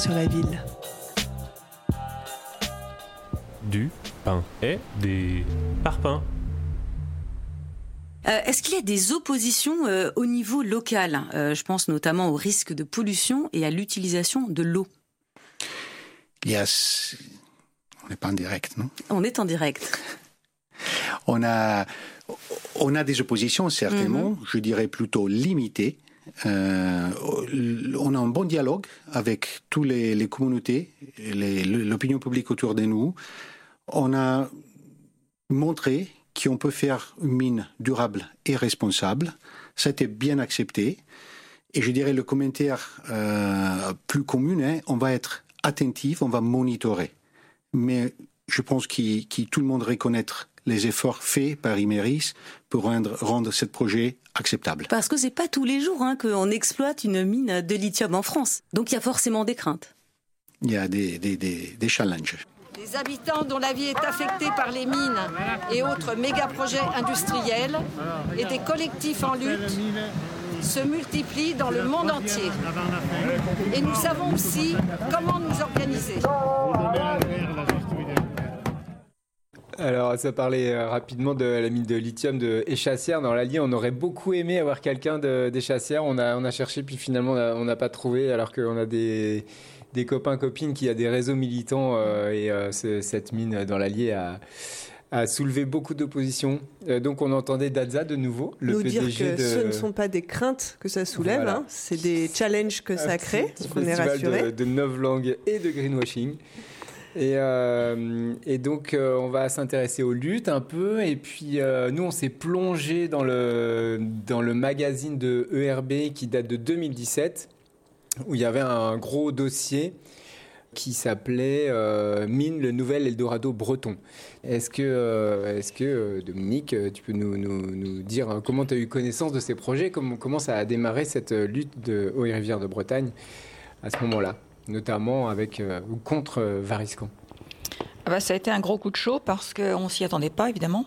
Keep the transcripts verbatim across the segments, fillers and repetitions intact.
sur la ville. Du pain et des parpaings. Euh, est-ce qu'il y a des oppositions euh, au niveau local ? euh, Je pense notamment au risque de pollution et à l'utilisation de l'eau. Il y a... On n'est pas en direct, non ? On est en direct. On a, on a des oppositions, certainement, mm-hmm. je dirais plutôt limitées. Euh, on a un bon dialogue avec toutes les, les communautés, les, l'opinion publique autour de nous. On a montré qu'on peut faire une mine durable et responsable. Ça a été bien accepté. Et je dirais le commentaire euh, plus commun, hein, on va être attentif, on va monitorer. Mais je pense que, que tout le monde reconnaît les efforts faits par Imerys pour rendre, rendre ce projet acceptable. Parce que c'est pas tous les jours hein, qu'on exploite une mine de lithium en France. Donc il y a forcément des craintes. Il y a des, des, des, des challenges. Les habitants dont la vie est affectée par les mines et autres méga-projets industriels et des collectifs en lutte se multiplient dans le monde entier. Et nous savons aussi comment nous organiser. Alors, ça parlait rapidement de la mine de lithium de Échassières. Dans l'Allier, on aurait beaucoup aimé avoir quelqu'un de, d'Échassières. On a, on a cherché, puis finalement, on n'a pas trouvé, alors qu'on a des, des copains, copines qui ont des réseaux militants. Euh, et euh, ce, cette mine dans l'Allier a, a soulevé beaucoup d'opposition. Euh, donc, on entendait Dazza de nouveau, le Nous P D G dire que de... ce ne sont pas des craintes que ça soulève, Voilà. hein, c'est des challenges que ça crée, donc on est rassurés. De, de novlangue et de greenwashing. Et, euh, et donc, euh, on va s'intéresser aux luttes un peu. Et puis, euh, nous, on s'est plongé dans le, dans le magazine de E R B qui date de deux mille dix-sept, où il y avait un gros dossier qui s'appelait euh, « Mine, le nouvel Eldorado breton ». Est-ce que, euh, est-ce que euh, Dominique, tu peux nous, nous, nous dire comment tu as eu connaissance de ces projets, comment, comment ça a démarré cette lutte de Haut et Rivière de Bretagne à ce moment-là, notamment avec euh, ou contre euh, Variscan? Ah bah, ça a été un gros coup de chaud parce qu'on ne s'y attendait pas, évidemment.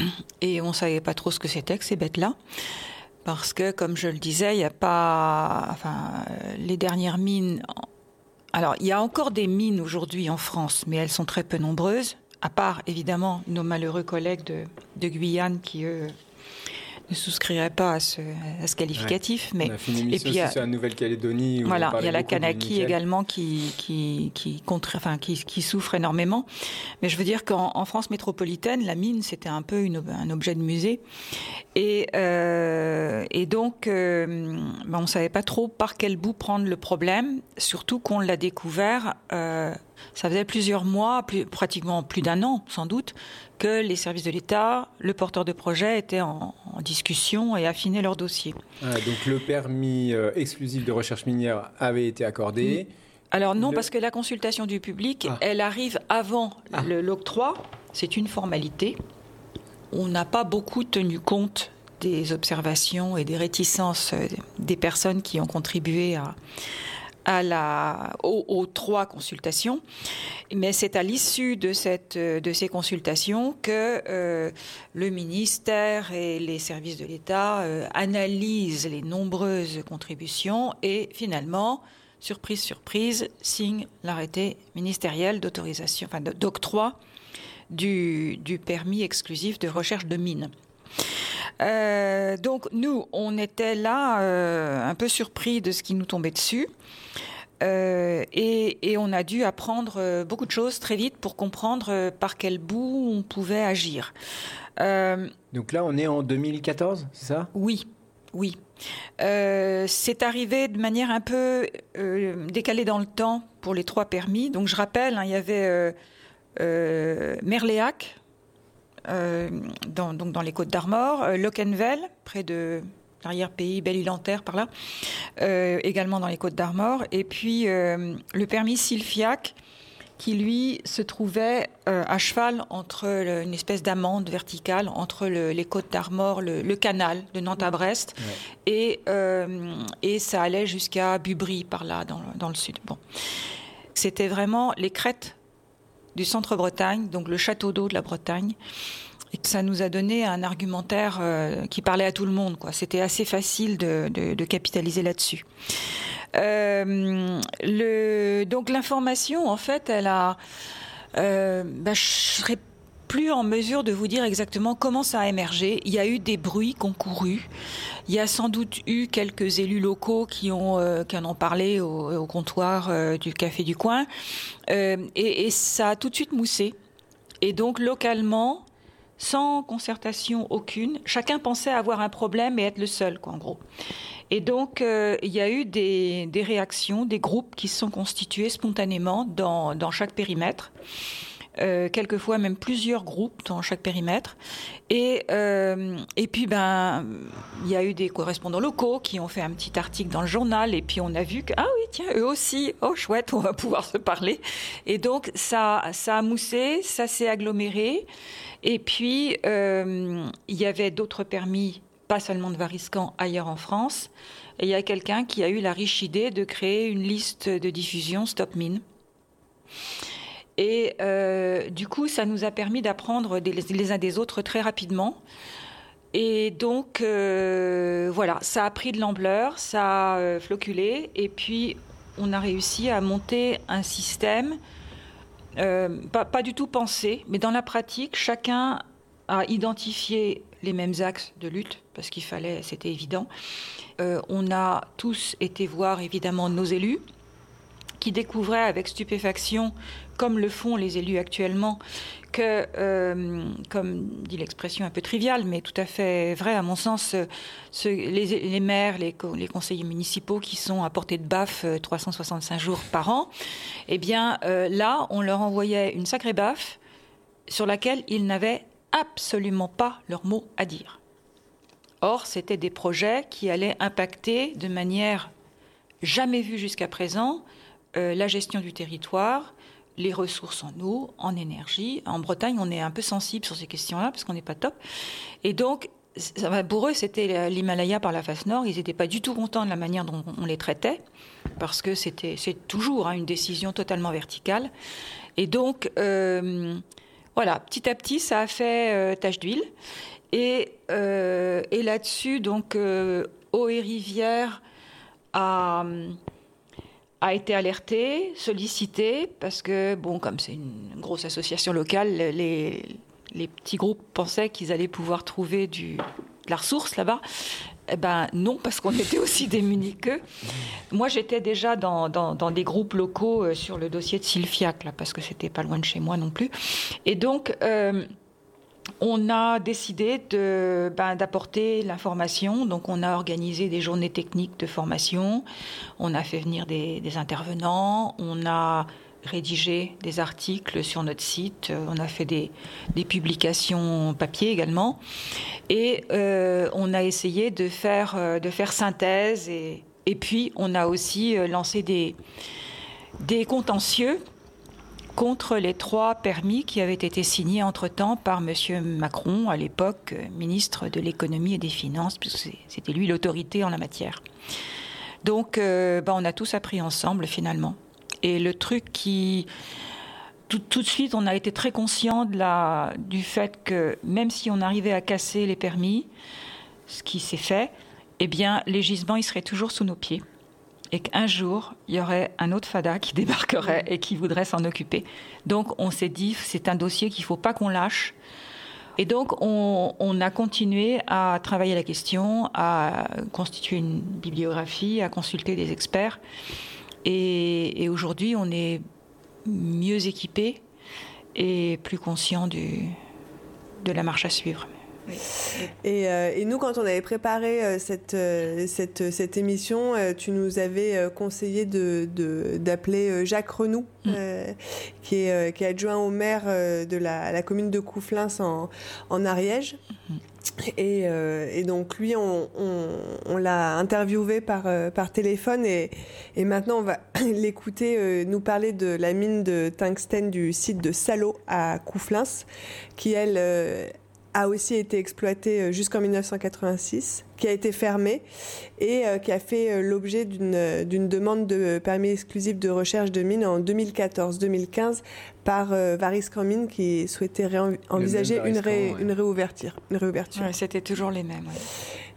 Et on ne savait pas trop ce que c'était que ces bêtes-là. Parce que, comme je le disais, il n'y a pas... Enfin, les dernières mines... Alors, il y a encore des mines aujourd'hui en France, mais elles sont très peu nombreuses, à part, évidemment, nos malheureux collègues de, de Guyane qui, eux... ne souscrirait pas à ce, à ce qualificatif. Ouais. Mais, on a fait une émission et puis, aussi sur la Nouvelle-Calédonie. Voilà, il y a la Kanaki également qui, qui, qui, contre, enfin, qui, qui souffre énormément. Mais je veux dire qu'en en France métropolitaine, la mine, c'était un peu une, un objet de musée. Et, euh, et donc, euh, ben on ne savait pas trop par quel bout prendre le problème, surtout qu'on l'a découvert... Euh, ça faisait plusieurs mois, plus, pratiquement plus d'un an sans doute, que les services de l'État, le porteur de projet étaient en, en discussion et affinaient leur dossier. Ah, donc le permis euh, exclusif de recherche minière avait été accordé. Alors non, le... parce que la consultation du public, ah. elle arrive avant ah. le, l'octroi. C'est une formalité. On n'a pas beaucoup tenu compte des observations et des réticences des personnes qui ont contribué à... À la, aux, aux trois consultations, mais c'est à l'issue de, cette, de ces consultations que euh, le ministère et les services de l'État euh, analysent les nombreuses contributions et finalement, surprise, surprise, signent l'arrêté ministériel d'autorisation, enfin d'octroi du, du permis exclusif de recherche de mines. Euh, donc nous, on était là euh, un peu surpris de ce qui nous tombait dessus. Euh, et, et on a dû apprendre euh, beaucoup de choses très vite pour comprendre euh, par quel bout on pouvait agir. Euh, Donc là, on est en deux mille quatorze, c'est ça ? Oui, oui. Euh, c'est arrivé de manière un peu euh, décalée dans le temps pour les trois permis. Donc je rappelle, hein, il y avait euh, euh, Merléac, euh, dans, donc dans les Côtes-d'Armor, euh, Locquenvel, près de... l'arrière-pays, Belle-Île-en-Terre, par là, euh, également dans les Côtes-d'Armor. Et puis, euh, le permis Sylphiac, qui, lui, se trouvait euh, à cheval entre le, une espèce d'amande verticale entre le, les Côtes-d'Armor, le, le canal de Nantes à Brest, ouais. et, euh, et ça allait jusqu'à Bubry, par là, dans, dans le sud. Bon. C'était vraiment les crêtes du centre-Bretagne, donc le château d'eau de la Bretagne. Et ça nous a donné un argumentaire euh, qui parlait à tout le monde, quoi. C'était assez facile de, de, de capitaliser là-dessus. Euh, le, donc l'information, en fait, elle a... Euh, bah, je serais plus en mesure de vous dire exactement comment ça a émergé. Il y a eu des bruits qui ont couru. Il y a sans doute eu quelques élus locaux qui, ont, euh, qui en ont parlé au, au comptoir euh, du Café du Coin. Euh, et, et ça a tout de suite moussé. Et donc, localement, sans concertation aucune, chacun pensait avoir un problème et être le seul, quoi, en gros. Et donc, euh, il y a eu des, des réactions, des groupes qui se sont constitués spontanément dans, dans chaque périmètre. Euh, quelquefois même plusieurs groupes dans chaque périmètre. Et, euh, et puis, ben, il y a eu des correspondants locaux qui ont fait un petit article dans le journal. Et puis, on a vu que, ah oui, tiens, eux aussi, oh chouette, on va pouvoir se parler. Et donc, ça, ça a moussé, ça s'est aggloméré. Et puis, euh, il y avait d'autres permis, pas seulement de Variscan, ailleurs en France. Et il y a quelqu'un qui a eu la riche idée de créer une liste de diffusion Stop Mine. Et euh, du coup, ça nous a permis d'apprendre des, les uns des autres très rapidement. Et donc, euh, voilà, ça a pris de l'ampleur, ça a euh, floculé. Et puis, on a réussi à monter un système, euh, pas, pas du tout pensé, mais dans la pratique, chacun a identifié les mêmes axes de lutte, parce qu'il fallait, c'était évident. Euh, on a tous été voir, évidemment, nos élus, qui découvraient avec stupéfaction, comme le font les élus actuellement, que, euh, comme dit l'expression un peu triviale, mais tout à fait vraie à mon sens, ce, les, les maires, les, les conseillers municipaux qui sont à portée de baffe trois cent soixante-cinq jours par an, eh bien euh, là, on leur envoyait une sacrée baffe sur laquelle ils n'avaient absolument pas leur mot à dire. Or, c'était des projets qui allaient impacter de manière jamais vue jusqu'à présent Euh, la gestion du territoire, les ressources en eau, en énergie. En Bretagne, on est un peu sensible sur ces questions-là parce qu'on n'est pas top. Et donc, pour eux, c'était l'Himalaya par la face nord. Ils n'étaient pas du tout contents de la manière dont on les traitait parce que c'était, c'est toujours hein, une décision totalement verticale. Et donc, euh, voilà, petit à petit, ça a fait euh, tache d'huile. Et, euh, et là-dessus, donc, euh, Eau et Rivière a... a été alerté, sollicité, parce que, bon, comme c'est une grosse association locale, les, les petits groupes pensaient qu'ils allaient pouvoir trouver du, de la ressource là-bas. Eh ben non, parce qu'on était aussi démunis qu'eux. Moi, j'étais déjà dans, dans, dans des groupes locaux sur le dossier de Sylfiac, là, parce que c'était pas loin de chez moi non plus. Et donc... Euh, on a décidé de, ben, d'apporter l'information. Donc, on a organisé des journées techniques de formation. On a fait venir des, des intervenants. On a rédigé des articles sur notre site. On a fait des, des publications papier également. Et euh, on a essayé de faire, de faire synthèse. Et, et puis, on a aussi lancé des, des contentieux contre les trois permis qui avaient été signés entre-temps par M. Macron, à l'époque ministre de l'économie et des finances, puisque c'était lui l'autorité en la matière. Donc, euh, ben, on a tous appris ensemble, finalement. Et le truc qui... Tout, tout de suite, on a été très conscient de la, du fait que, même si on arrivait à casser les permis, ce qui s'est fait, eh bien, les gisements, ils seraient toujours sous nos pieds. Et qu'un jour, il y aurait un autre FADA qui débarquerait et qui voudrait s'en occuper. Donc, on s'est dit, c'est un dossier qu'il ne faut pas qu'on lâche. Et donc, on, on a continué à travailler la question, à constituer une bibliographie, à consulter des experts. Et, et aujourd'hui, on est mieux équipés et plus conscients du, de la marche à suivre. Oui. Et, euh, et nous, quand on avait préparé euh, cette, euh, cette, cette émission, euh, tu nous avais euh, conseillé de, de, d'appeler euh, Jacques Renoux, mmh. euh, qui, est, euh, qui est adjoint au maire euh, de la, la commune de Couflins en, en Ariège. Mmh. Et, euh, et donc lui, on, on, on l'a interviewé par, euh, par téléphone et, et maintenant on va l'écouter euh, nous parler de la mine de tungstène du site de Salot à Couflins, qui elle... Euh, a aussi été exploité jusqu'en dix-neuf cent quatre-vingt-six, qui a été fermé et euh, qui a fait l'objet d'une, d'une demande de permis exclusif de recherche de mine en deux mille quatorze deux mille quinze par euh, Variscan Mines qui souhaitait réenvisager une, ré, une réouverture. Une réouverture. Ouais, c'était toujours les mêmes. Ouais.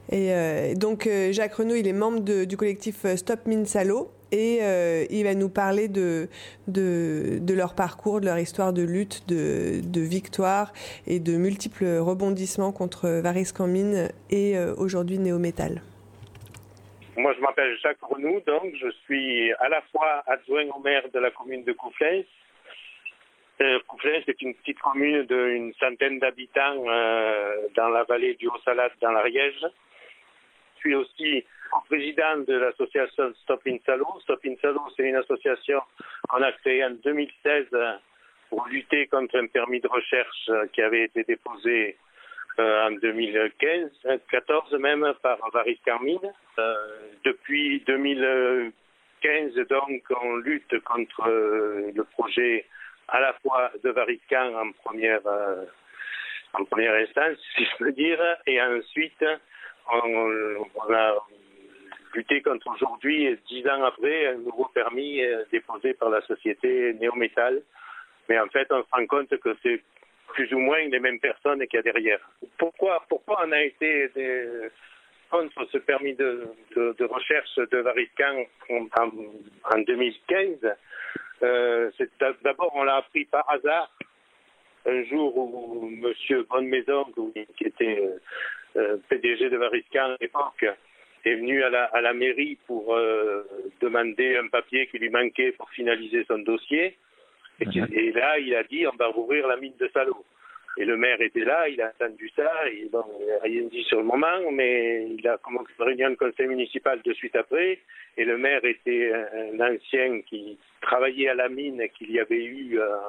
Et euh, donc euh, Jacques Renaud, il est membre de, du collectif Stop Mines Salau et euh, il va nous parler de, de, de leur parcours, de leur histoire de lutte, de, de victoire et de multiples rebondissements contre Variscan Mines et euh, aujourd'hui Néométal. Moi, je m'appelle Jacques Renaud, donc je suis à la fois adjoint au maire de la commune de Couflens. Euh, Couflens, c'est une petite commune d'une centaine d'habitants euh, dans la vallée du Haut-Salade, dans l'Ariège. Je suis aussi président de l'association Stop Mines Salau. Stop Mines Salau, c'est une association qu'on a créée en deux mille seize pour lutter contre un permis de recherche qui avait été déposé euh, en deux mille quinze, quatorze même, par Variscan Mines. Euh, depuis deux mille quinze, donc, on lutte contre euh, le projet à la fois de Variscan en première, euh, en première instance, si je peux dire, et ensuite, on, on a lutté contre aujourd'hui, dix ans après, un nouveau permis euh, déposé par la société Néométal. Mais en fait, on se rend compte que c'est plus ou moins les mêmes personnes qu'il y a derrière. Pourquoi, pourquoi on a été des, contre ce permis de, de, de recherche de Variscan en, en deux mille quinze? Euh, c'est, d'abord, on l'a appris par hasard, un jour où M. Bonnemaison, qui était euh, P D G de Variscan à l'époque, est venu à la, à la mairie pour euh, demander un papier qui lui manquait pour finaliser son dossier. Et, qui, et là, il a dit, on va rouvrir la mine de Salau. Et le maire était là, il a entendu ça, et bon, il n'a rien dit sur le moment, mais il a commencé une réunion de conseil municipal de suite après, et le maire était un, un ancien qui travaillait à la mine qu'il y avait eu euh,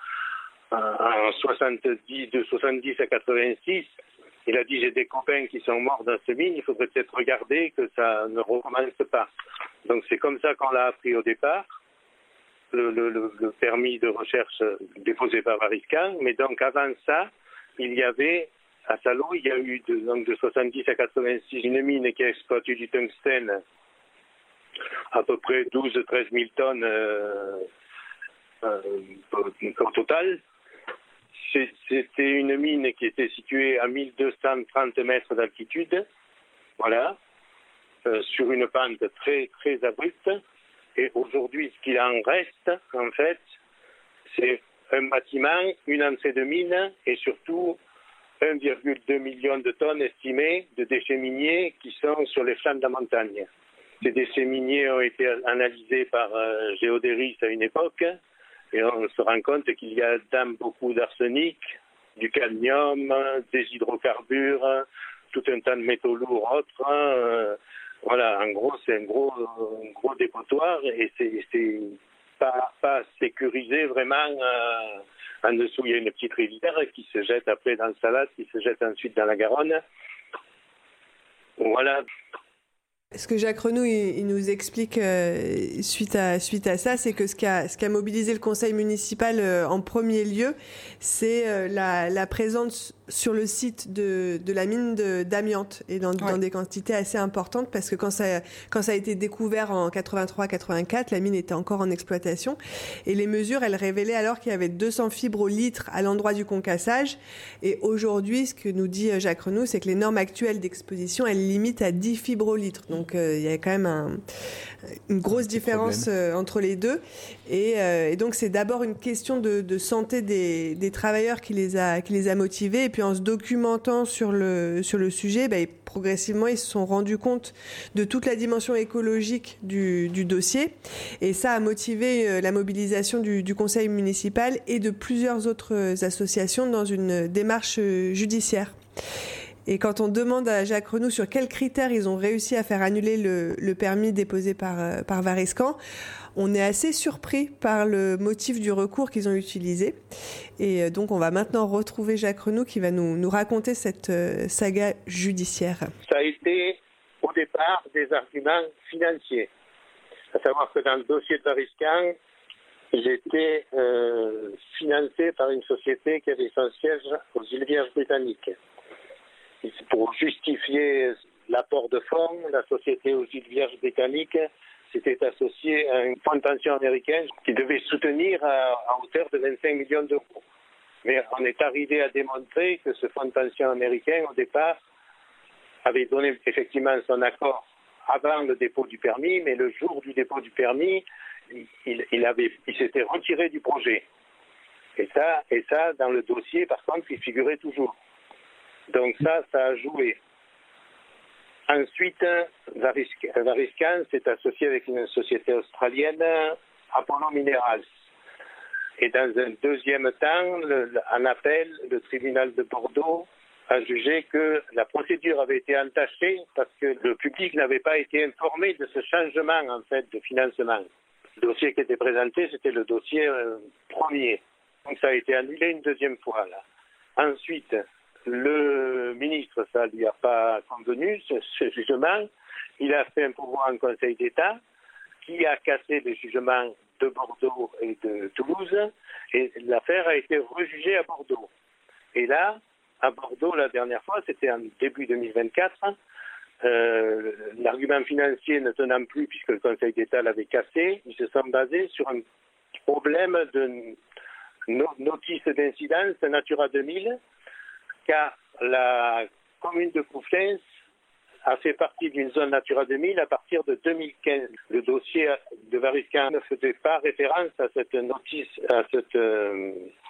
en soixante-dix, de soixante-dix à quatre-vingt-six. Il a dit, j'ai des copains qui sont morts dans cette mine, il faudrait peut-être regarder que ça ne recommence pas. Donc c'est comme ça qu'on l'a appris au départ. Le, le, le permis de recherche déposé par Variscan, mais donc avant ça, il y avait à Salau, il y a eu de, donc de soixante-dix à quatre-vingt-six une mine qui a exploité du tungstène, à peu près douze à treize mille tonnes euh, euh, au total. C'est, c'était une mine qui était située à mille deux cent trente mètres d'altitude, voilà, euh, sur une pente très très abrupte. Et aujourd'hui, ce qu'il en reste, en fait, c'est un bâtiment, une entrée de mine et surtout un virgule deux million de tonnes estimées de déchets miniers qui sont sur les flancs de la montagne. Ces déchets miniers ont été analysés par euh, Géodéris à une époque et on se rend compte qu'il y a dedans beaucoup d'arsenic, du cadmium, des hydrocarbures, tout un tas de métaux lourds autres. Euh, Voilà, en gros, c'est un gros, un gros dépotoir et c'est, c'est pas, pas sécurisé vraiment. Euh, en dessous, il y a une petite rivière qui se jette après dans le Salade, qui se jette ensuite dans la Garonne. Voilà. Ce que Jacques Renaud il, il nous explique euh, suite à suite à ça, c'est que ce qui a ce qui a mobilisé le conseil municipal euh, en premier lieu, c'est euh, la, la présence sur le site de, de la mine de, d'amiante et dans, ouais. dans des quantités assez importantes parce que quand ça quand ça a été découvert en quatre-vingt-trois quatre-vingt-quatre, la mine était encore en exploitation et les mesures elles révélaient alors qu'il y avait deux cents fibres au litre à l'endroit du concassage et aujourd'hui ce que nous dit Jacques Renaud, c'est que les normes actuelles d'exposition elles limitent à dix fibres au litre. Donc Donc euh, il y a quand même un, une grosse différence euh, entre les deux. Et, euh, et donc c'est d'abord une question de, de santé des, des travailleurs qui les a qui les a motivés. Et puis en se documentant sur le sur le sujet, bah, progressivement ils se sont rendus compte de toute la dimension écologique du, du dossier. Et ça a motivé euh, la mobilisation du, du conseil municipal et de plusieurs autres associations dans une démarche judiciaire. Et quand on demande à Jacques Renaud sur quels critères ils ont réussi à faire annuler le, le permis déposé par, par Variscan, on est assez surpris par le motif du recours qu'ils ont utilisé. Et donc on va maintenant retrouver Jacques Renaud qui va nous, nous raconter cette saga judiciaire. Ça a été au départ des arguments financiers. À savoir que dans le dossier de Variscan, j'étais euh, financé par une société qui avait son siège aux îles Vierges britanniques. Pour justifier l'apport de fonds, la société aux îles Vierges britanniques s'était associée à un fonds de pension américain qui devait soutenir à, à hauteur de vingt-cinq millions d'euros. Mais on est arrivé à démontrer que ce fonds de pension américain, au départ, avait donné effectivement son accord avant le dépôt du permis, mais le jour du dépôt du permis, il, il, avait, il s'était retiré du projet. Et ça, et ça, dans le dossier, par contre, il figurait toujours. Donc ça, ça a joué. Ensuite, Variscan s'est associé avec une société australienne, Apollo Minerals. Et dans un deuxième temps, le, en appel, le tribunal de Bordeaux a jugé que la procédure avait été entachée parce que le public n'avait pas été informé de ce changement en fait de financement. Le dossier qui était présenté, c'était le dossier euh, premier. Donc ça a été annulé une deuxième fois. Là. Ensuite, le ministre, ça ne lui a pas convenu, ce, ce jugement. Il a fait un pourvoi en Conseil d'État qui a cassé les jugements de Bordeaux et de Toulouse. Et l'affaire a été rejugée à Bordeaux. Et là, à Bordeaux, la dernière fois, c'était en début deux mille vingt-quatre, euh, l'argument financier ne tenant plus puisque le Conseil d'État l'avait cassé, ils se sont basés sur un problème de notice d'incidence Natura deux mille, car la commune de Couflens a fait partie d'une zone Natura deux mille à partir de deux mille quinze. Le dossier de Variscan ne faisait pas référence à cette notice, à cette euh,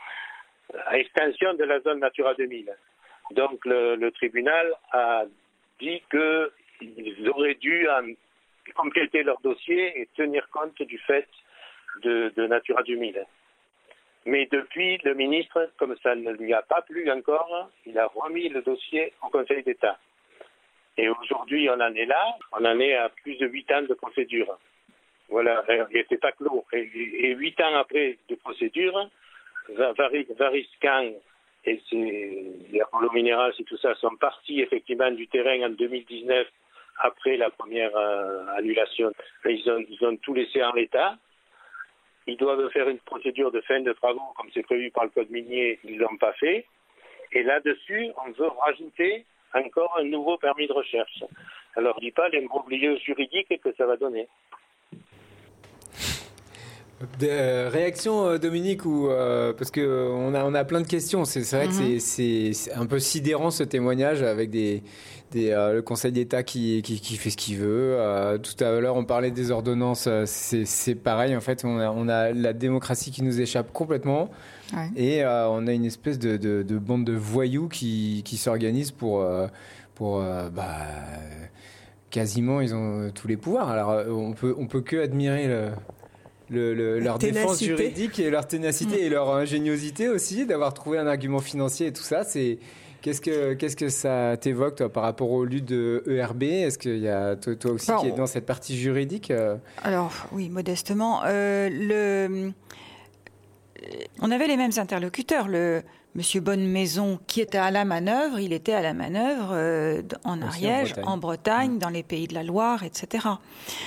à extension de la zone Natura deux mille. Donc le, le tribunal a dit qu'ils auraient dû en compléter leur dossier et tenir compte du fait de, de Natura deux mille. Mais depuis, le ministre, comme ça ne lui a pas plu encore, il a remis le dossier au Conseil d'État. Et aujourd'hui, on en est là, on en est à plus de huit ans de procédure. Voilà, et c'est pas clos. Et huit ans après de procédure, Variscan et les Apollo Minerals et tout ça sont partis effectivement du terrain en deux mille dix-neuf après la première euh, annulation. Ils ont, ils ont tout laissé en l'état. Ils doivent faire une procédure de fin de travaux comme c'est prévu par le code minier. Ils ne l'ont pas fait. Et là-dessus, on veut rajouter encore un nouveau permis de recherche. Alors, je ne dis pas l'imbroglio juridique que ça va donner. De, euh, réaction euh, Dominique ou euh, parce que euh, on a on a plein de questions. C'est, c'est vrai mm-hmm. que c'est, c'est un peu sidérant ce témoignage avec des, des euh, le Conseil d'État qui, qui qui fait ce qu'il veut. Euh, tout à l'heure on parlait des ordonnances. C'est c'est pareil en fait. On a on a la démocratie qui nous échappe complètement ouais. et euh, on a une espèce de, de de bande de voyous qui qui s'organisent pour euh, pour euh, bah quasiment ils ont tous les pouvoirs. Alors on peut on peut que admirer le Le, le, leur ténacité. Défense juridique et leur ténacité mmh. et leur ingéniosité aussi d'avoir trouvé un argument financier et tout ça. C'est qu'est-ce que qu'est-ce que ça t'évoque toi par rapport aux luttes de E R B? Est-ce qu'il y a toi, toi aussi bon, qui est dans cette partie juridique? Alors oui, modestement, euh, le on avait les mêmes interlocuteurs. Le Monsieur Bonnemaison qui était à la manœuvre, il était à la manœuvre euh, en Ariège, en Bretagne, en Bretagne mmh. dans les Pays de la Loire, et cetera.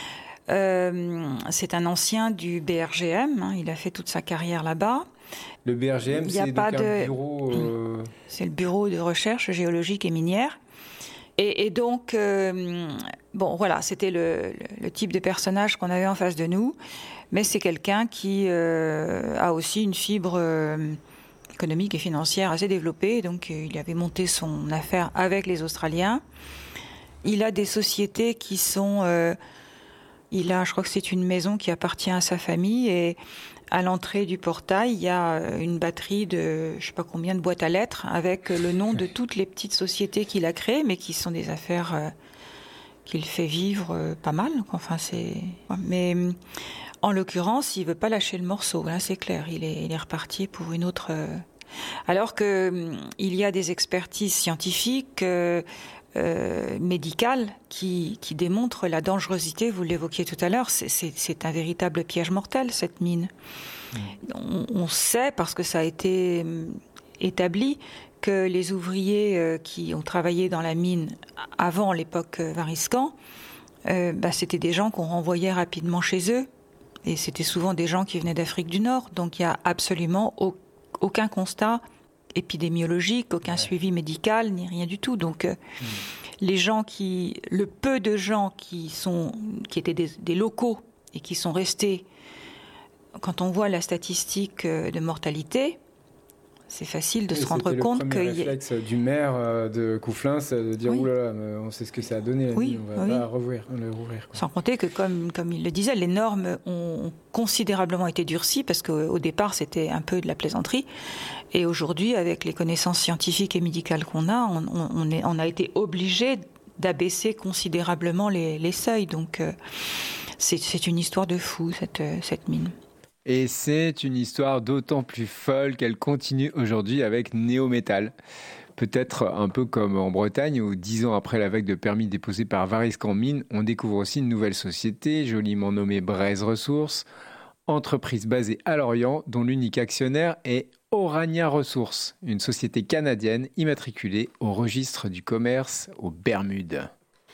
Euh, c'est un ancien du B R G M, hein, il a fait toute sa carrière là-bas. Le B R G M, c'est donc de... un bureau... Euh... C'est le bureau de recherche géologique et minière. Et, et donc, euh, bon, voilà, c'était le, le, le type de personnage qu'on avait en face de nous. Mais c'est quelqu'un qui euh, a aussi une fibre euh, économique et financière assez développée. Donc, euh, il avait monté son affaire avec les Australiens. Il a des sociétés qui sont... Euh, Il a, je crois que c'est une maison qui appartient à sa famille et à l'entrée du portail, il y a une batterie de, je sais pas combien de boîtes à lettres avec le nom de toutes les petites sociétés qu'il a créées, mais qui sont des affaires euh, qu'il fait vivre euh, pas mal. Enfin, c'est. Mais en l'occurrence, il veut pas lâcher le morceau. Là, c'est clair. Il est, il est reparti pour une autre. Euh... Alors que il y a des expertises scientifiques. Euh, Euh, médicale qui, qui démontre la dangerosité, vous l'évoquiez tout à l'heure, c'est, c'est, c'est un véritable piège mortel, cette mine. Mmh. On, on sait, parce que ça a été établi, que les ouvriers euh, qui ont travaillé dans la mine avant l'époque Variscan, euh, bah, c'était des gens qu'on renvoyait rapidement chez eux, et c'était souvent des gens qui venaient d'Afrique du Nord, donc il n'y a absolument au, aucun constat épidémiologique, aucun ouais. suivi médical, ni rien du tout. Donc, euh, mmh. les gens qui, le peu de gens qui sont, qui étaient des, des locaux et qui sont restés, quand on voit la statistique de mortalité, c'est facile de Et se rendre compte que... C'était le premier réflexe du maire de Couflin, c'est de dire oui. oulala, on sait ce que ça a donné, oui, on va oui. pas rouvrir, le rouvrir. Sans compter que, comme, comme il le disait, les normes ont considérablement été durcies, parce qu'au départ, c'était un peu de la plaisanterie. Et aujourd'hui, avec les connaissances scientifiques et médicales qu'on a, on, on, est, on a été obligé d'abaisser considérablement les, les seuils. Donc, euh, c'est, c'est une histoire de fou, cette, cette mine. Et c'est une histoire d'autant plus folle qu'elle continue aujourd'hui avec Néométal. Peut-être un peu comme en Bretagne, où dix ans après la vague de permis déposée par Variscan Mines, on découvre aussi une nouvelle société, joliment nommée Braise Ressources, entreprise basée à Lorient, dont l'unique actionnaire est Orania Ressources, une société canadienne immatriculée au registre du commerce aux Bermudes.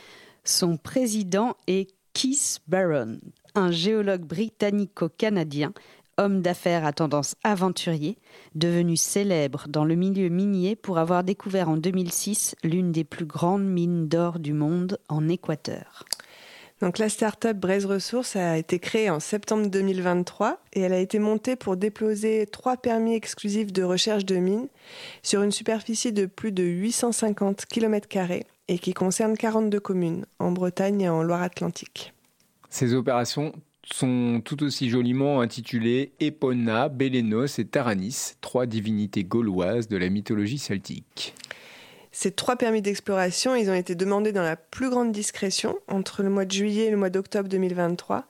Son président est Keith Barron, un géologue britannico-canadien, homme d'affaires à tendance aventurier, devenu célèbre dans le milieu minier pour avoir découvert en deux mille six l'une des plus grandes mines d'or du monde en Équateur. Donc la start-up Braise Ressources a été créée en septembre deux mille vingt-trois et elle a été montée pour déposer trois permis exclusifs de recherche de mines sur une superficie de plus de huit cent cinquante kilomètres carrés et qui concerne quarante-deux communes en Bretagne et en Loire-Atlantique. Ces opérations sont tout aussi joliment intitulées Epona, Bélénos et Taranis, trois divinités gauloises de la mythologie celtique. Ces trois permis d'exploration, ils ont été demandés dans la plus grande discrétion entre le mois de juillet et le mois d'octobre deux mille vingt-trois.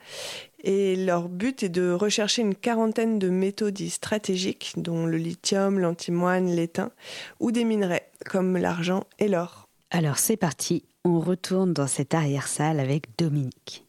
Et leur but est de rechercher une quarantaine de métaux dits stratégiques, dont le lithium, l'antimoine, l'étain, ou des minerais comme l'argent et l'or. Alors c'est parti, on retourne dans cette arrière-salle avec Dominique.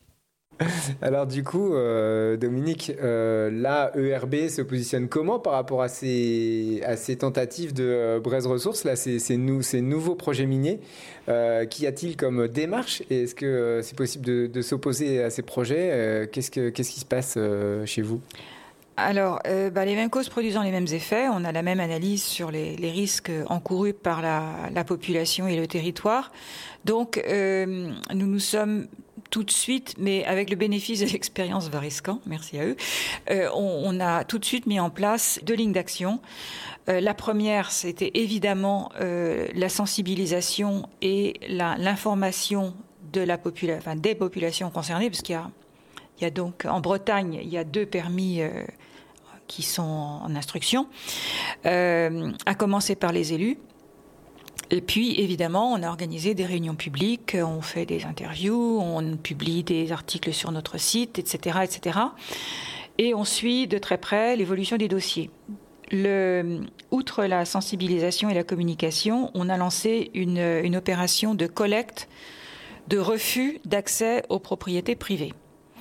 Alors du coup, euh, Dominique, euh, là, E R B se positionne comment par rapport à ces, à ces tentatives de euh, Braise Ressources, là, ces, ces, nou, ces nouveaux projets miniers, euh, qu'y a-t-il comme démarche? Et est-ce que euh, c'est possible de, de s'opposer à ces projets? euh, qu'est-ce, que, qu'est-ce qui se passe euh, chez vous? Alors, euh, bah, les mêmes causes produisant les mêmes effets, on a la même analyse sur les, les risques encourus par la, la population et le territoire. Donc, euh, nous nous sommes tout de suite, mais avec le bénéfice de l'expérience Variscan, merci à eux, euh, on, on a tout de suite mis en place deux lignes d'action. Euh, la première, c'était évidemment euh, la sensibilisation et la, l'information de la popula- enfin, des populations concernées, parce qu'il y a, il y a donc en Bretagne, il y a deux permis euh, qui sont en instruction, euh, à commencer par les élus. Et puis, évidemment, on a organisé des réunions publiques, on fait des interviews, on publie des articles sur notre site, et cetera, et cetera. Et on suit de très près l'évolution des dossiers. Le, outre la sensibilisation et la communication, on a lancé une, une opération de collecte de refus d'accès aux propriétés privées.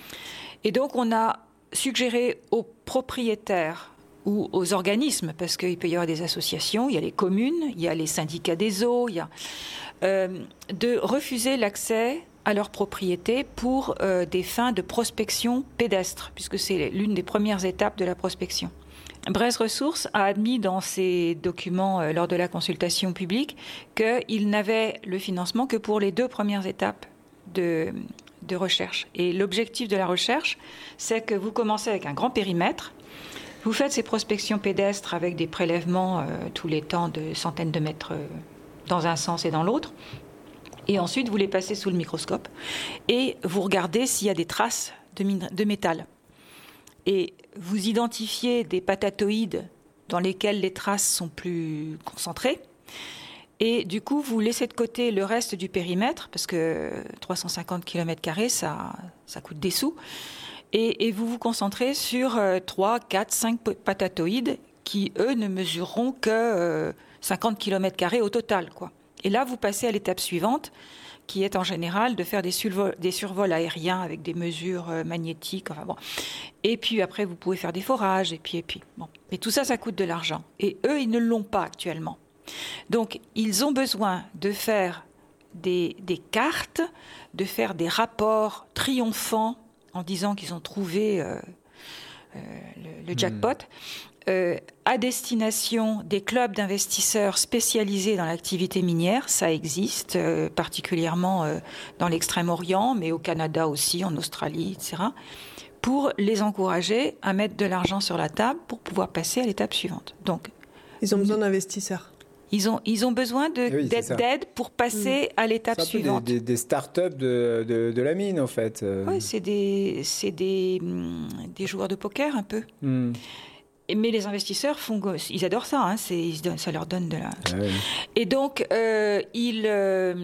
Et donc, on a suggéré aux propriétaires ou aux organismes, parce qu'il peut y avoir des associations, il y a les communes, il y a les syndicats des eaux, il y a, euh, de refuser l'accès à leurs propriétés pour euh, des fins de prospection pédestre, puisque c'est l'une des premières étapes de la prospection. Braise Ressources a admis dans ses documents euh, lors de la consultation publique qu'il n'avait le financement que pour les deux premières étapes de, de recherche. Et l'objectif de la recherche, c'est que vous commencez avec un grand périmètre. Vous faites ces prospections pédestres avec des prélèvements euh, tous les temps de centaines de mètres euh, dans un sens et dans l'autre. Et ensuite, vous les passez sous le microscope et vous regardez s'il y a des traces de, min- de métal. Et vous identifiez des patatoïdes dans lesquels les traces sont plus concentrées. Et du coup, vous laissez de côté le reste du périmètre, parce que trois cent cinquante kilomètres carrés, ça, ça coûte des sous. Et, et vous vous concentrez sur euh, trois, quatre, cinq patatoïdes qui, eux, ne mesureront que euh, cinquante kilomètres carrés au total, quoi. Et là, vous passez à l'étape suivante, qui est en général de faire des, survols, des survols aériens avec des mesures euh, magnétiques. Enfin bon. Et puis après, vous pouvez faire des forages. Et puis, et puis, bon. Mais tout ça, ça coûte de l'argent. Et eux, ils ne l'ont pas actuellement. Donc, ils ont besoin de faire des, des cartes, de faire des rapports triomphants en disant qu'ils ont trouvé euh, euh, le, le jackpot, mmh. euh, à destination des clubs d'investisseurs spécialisés dans l'activité minière. Ça existe, euh, particulièrement euh, dans l'Extrême-Orient, mais au Canada aussi, en Australie, et cetera, pour les encourager à mettre de l'argent sur la table pour pouvoir passer à l'étape suivante. Donc, Ils ont besoin d'investisseurs. Ils ont, ils ont besoin de, oui, d'aide, d'aide pour passer mmh. à l'étape c'est un suivante. Peu des, des, des start-up de, de, de la mine, en fait. Oui, c'est, des, c'est des, des joueurs de poker, un peu. Mmh. Mais les investisseurs, font, ils adorent ça. Hein, c'est, ça leur donne de la... Ah oui. Et donc, euh, ils, euh,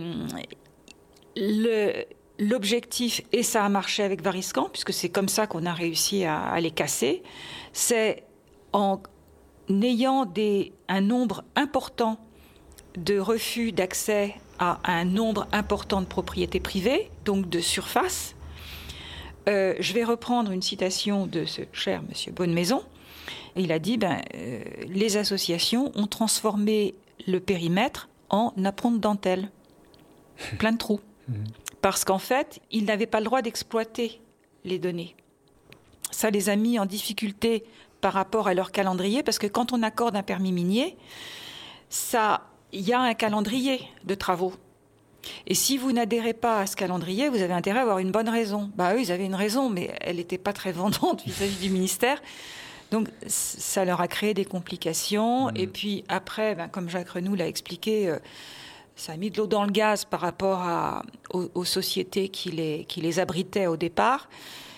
le, l'objectif, et ça a marché avec Variscan, puisque c'est comme ça qu'on a réussi à, à les casser, c'est en... n'ayant des, un nombre important de refus d'accès à un nombre important de propriétés privées, donc de surface. Euh, je vais reprendre une citation de ce cher monsieur Bonnemaison. Il a dit ben, euh, les associations ont transformé le périmètre en apron de dentelle, plein de trous. Parce qu'en fait, ils n'avaient pas le droit d'exploiter les données. Ça les a mis en difficulté par rapport à leur calendrier, parce que quand on accorde un permis minier, ça, il y a un calendrier de travaux. Et si vous n'adhérez pas à ce calendrier, vous avez intérêt à avoir une bonne raison. Bah eux, ils avaient une raison, mais elle n'était pas très vendante vis-à-vis du ministère. Donc ça leur a créé des complications. Mmh. Et puis après, ben, comme Jacques Renoux l'a expliqué, euh, ça a mis de l'eau dans le gaz par rapport à, aux, aux sociétés qui les, qui les abritaient au départ.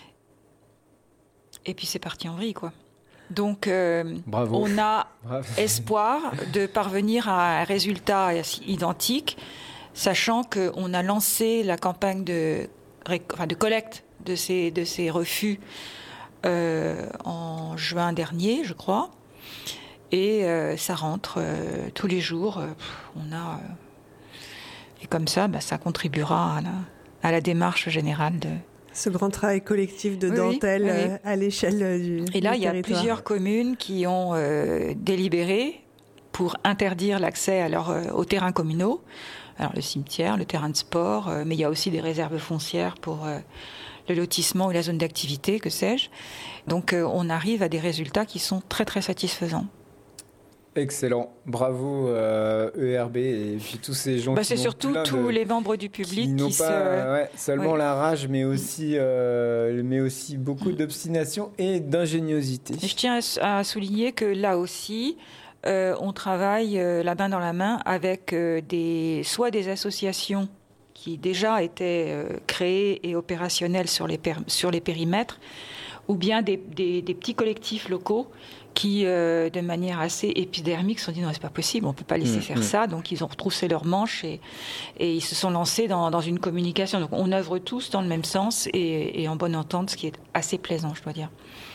Et puis c'est parti en vrille, quoi. Donc, euh, on a Bravo. espoir de parvenir à un résultat identique, sachant qu'on a lancé la campagne de, enfin, de collecte de ces, de ces refus euh, en juin dernier, je crois. Et euh, ça rentre euh, tous les jours. Euh, on a, euh, et comme ça, bah, ça contribuera à la, à la démarche générale de... Ce grand travail collectif de dentelle oui, oui, oui. à l'échelle du Et là, du il y a plusieurs communes qui ont euh, délibéré pour interdire l'accès à leur, euh, aux terrains communaux. Alors, le cimetière, le terrain de sport, euh, mais il y a aussi des réserves foncières pour euh, le lotissement ou la zone d'activité, que sais-je. Donc, euh, on arrive à des résultats qui sont très, très satisfaisants. Excellent, bravo euh, E R B et puis tous ces gens bah, qui c'est surtout tous de, les membres du public qui n'ont qui pas se... ouais, seulement ouais. la rage mais aussi, euh, mais aussi beaucoup mmh. d'obstination et d'ingéniosité. Je tiens à souligner que là aussi, euh, on travaille euh, la main dans la main avec euh, des, soit des associations qui déjà étaient euh, créées et opérationnelles sur les, per- sur les périmètres, ou bien des, des, des petits collectifs locaux qui, euh, de manière assez épidermique, se sont dit non, c'est pas possible, on peut pas laisser mmh, faire mmh. ça. Donc ils ont retroussé leurs manches et, et ils se sont lancés dans, dans une communication. Donc on œuvre tous dans le même sens et, et en bonne entente, ce qui est assez plaisant, je dois dire.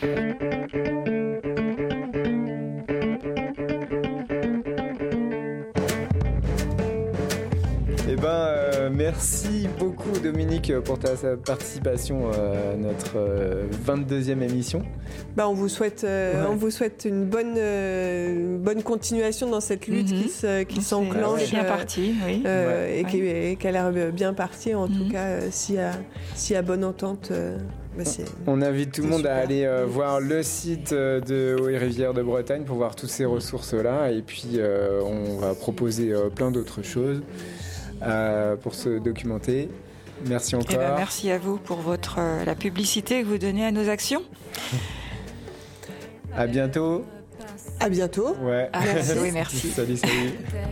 Eh ben, euh, merci beaucoup Dominique pour ta participation à notre euh, vingt-deuxième émission. Bah, on vous souhaite, euh, ouais. on vous souhaite une bonne, euh, une bonne continuation dans cette lutte mm-hmm. qui, se, qui s'enclenche. C'est bien euh, parti, oui. Euh, ouais. et, qui, et qui a l'air bien partie, en mm-hmm. tout cas, euh, s'il y a, s'il y a bonne entente. Euh, bah, c'est, on invite tout le monde super. à aller euh, voir le site de Eaux et Rivières de Bretagne pour voir toutes ces ressources-là. Et puis, euh, on va proposer euh, plein d'autres choses. Euh, pour se documenter. Merci encore. Eh ben, merci à vous pour votre, euh, la publicité que vous donnez à nos actions. À bientôt. À bientôt. Ouais. Ah, merci. Oui, merci. Salut, salut.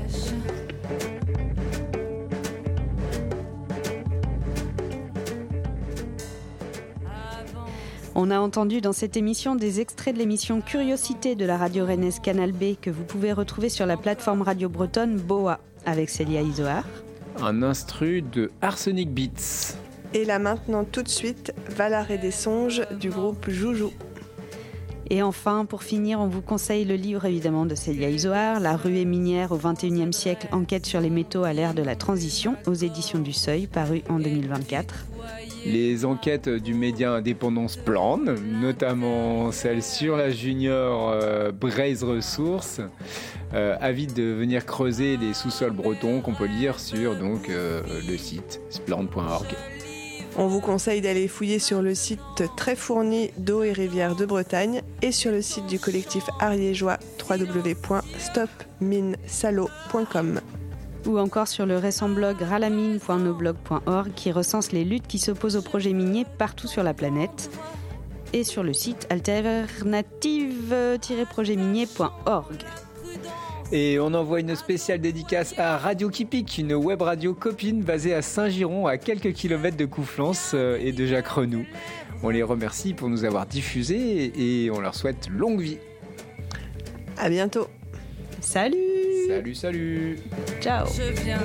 On a entendu dans cette émission des extraits de l'émission Curiosité de la radio rennaise Canal B que vous pouvez retrouver sur la plateforme radio bretonne B O A avec Célia Isoard. Un instru de Arsenic Beats. Et là maintenant, tout de suite, Valar et des songes du groupe Joujou. Et enfin, pour finir, on vous conseille le livre évidemment de Célia Isoard, La ruée minière au vingt et unième siècle, enquête sur les métaux à l'ère de la transition, aux éditions du Seuil, paru en deux mille vingt-quatre. Les enquêtes du média indépendant Splan, notamment celle sur la junior euh, Braze Ressources, euh, avide de venir creuser les sous-sols bretons qu'on peut lire sur donc, euh, le site splan point org. On vous conseille d'aller fouiller sur le site très fourni d'Eaux et Rivières de Bretagne et sur le site du collectif ariégeois w w w point stop mine salo point com. Ou encore sur le récent blog ralamine point noblog point org qui recense les luttes qui s'opposent aux projets miniers partout sur la planète. Et sur le site alternative tiret projet minier point org. Et on envoie une spéciale dédicace à Radio Kipik, une web radio copine basée à Saint-Giron, à quelques kilomètres de Couflens et de Jacques Renoux. On les remercie pour nous avoir diffusés et on leur souhaite longue vie. À bientôt. Salut. Salut, salut. Ciao.